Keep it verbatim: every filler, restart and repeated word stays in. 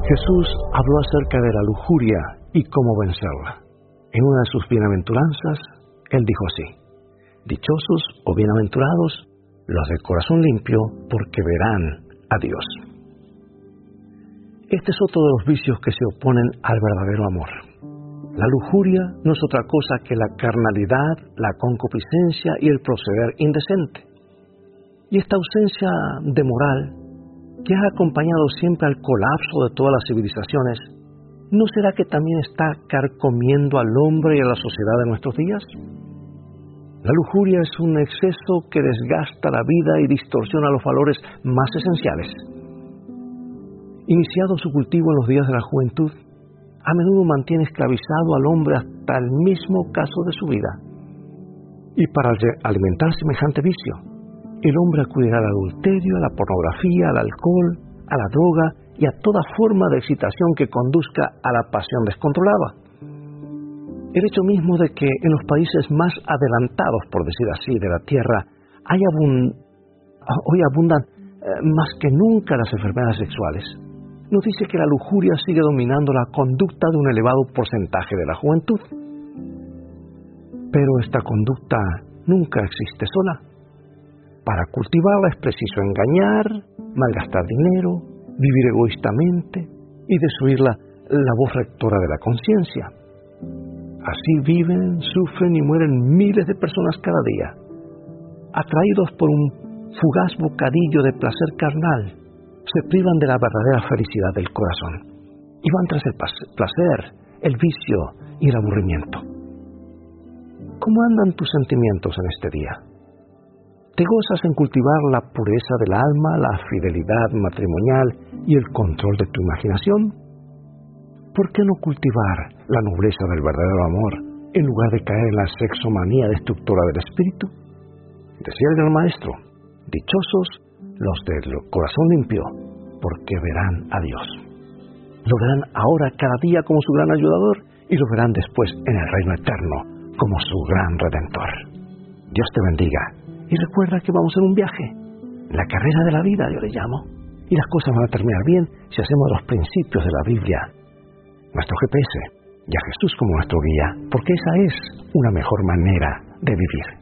Jesús habló acerca de la lujuria y cómo vencerla. En una de sus bienaventuranzas, Él dijo así: dichosos o bienaventurados los de corazón limpio, porque verán a Dios. Este es otro de los vicios que se oponen al verdadero amor. La lujuria no es otra cosa que la carnalidad, la concupiscencia y el proceder indecente. Y esta ausencia de moral, que ha acompañado siempre al colapso de todas las civilizaciones, ¿no será que también está carcomiendo al hombre y a la sociedad de nuestros días? La lujuria es un exceso que desgasta la vida y distorsiona los valores más esenciales. Iniciado su cultivo en los días de la juventud, a menudo mantiene esclavizado al hombre hasta el mismo caso de su vida. Y para alimentar semejante vicio, el hombre acudirá al adulterio, a la pornografía, al alcohol, a la droga y a toda forma de excitación que conduzca a la pasión descontrolada. El hecho mismo de que en los países más adelantados, por decir así, de la tierra, hay abund- hoy abundan eh, más que nunca las enfermedades sexuales, nos dice que la lujuria sigue dominando la conducta de un elevado porcentaje de la juventud. Pero esta conducta nunca existe sola. Para cultivarla es preciso engañar, malgastar dinero, vivir egoístamente y destruir la, la voz rectora de la conciencia. Así viven, sufren y mueren miles de personas cada día, atraídos por un fugaz bocadillo de placer carnal. Se privan de la verdadera felicidad del corazón y van tras el placer, el vicio y el aburrimiento. ¿Cómo andan tus sentimientos en este día? ¿Te gozas en cultivar la pureza del alma, la fidelidad matrimonial y el control de tu imaginación? ¿Por qué no cultivar la nobleza del verdadero amor en lugar de caer en la sexomanía destructora del espíritu? Decía el gran maestro: dichosos los del corazón limpio, porque verán a Dios. Lo verán ahora cada día como su gran ayudador y lo verán después en el reino eterno como su gran redentor. Dios te bendiga y recuerda que vamos en un viaje, la carrera de la vida yo le llamo, y las cosas van a terminar bien si hacemos los principios de la Biblia nuestro G P S y a Jesús como nuestro guía, porque esa es una mejor manera de vivir.